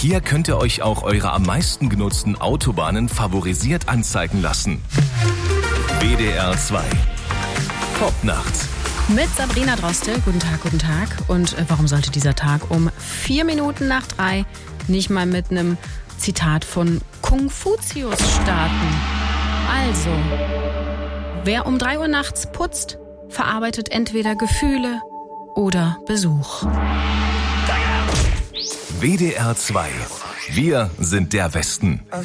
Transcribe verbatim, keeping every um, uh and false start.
Hier könnt ihr euch auch eure am meisten genutzten Autobahnen favorisiert anzeigen lassen. W D R zwei. Popnacht. Mit Sabrina Drostel. Guten Tag, guten Tag. Und äh, warum sollte dieser Tag um vier Minuten nach drei nicht mal mit einem Zitat von Konfuzius starten? Also, wer um drei Uhr nachts putzt, verarbeitet entweder Gefühle oder Besuch. W D R zwei. Wir sind der Westen.